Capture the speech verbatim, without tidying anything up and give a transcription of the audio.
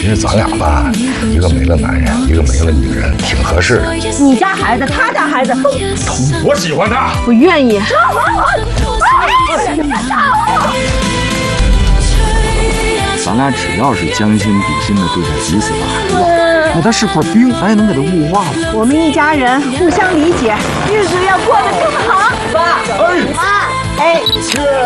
实咱俩吧，一个没了男人，一个没了女人，挺合适的。 你家孩子，他家孩子都通，我喜欢他， 我愿意。 咱俩只要是将心比心的对待彼此的孩子，那他是块冰，咱也能给他物化了。 我们一家人互相理解，日子要过得更好。爸， 哎， 妈，哎。